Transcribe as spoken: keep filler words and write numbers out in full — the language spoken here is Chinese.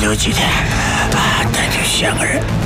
有几天啊，带着香儿